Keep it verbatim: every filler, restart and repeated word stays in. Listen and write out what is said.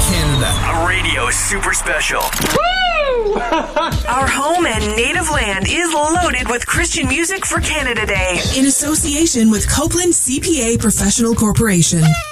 Canada. A radio super special. Our home and native land is loaded with Christian music for Canada Day. In association with Copeland C P A Professional Corporation.